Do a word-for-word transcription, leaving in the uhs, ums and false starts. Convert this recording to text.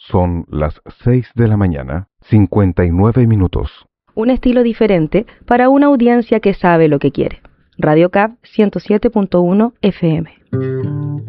Son las seis de la mañana, cincuenta y nueve minutos. Un estilo diferente para una audiencia que sabe lo que quiere. Radio C A P ciento siete punto uno F M.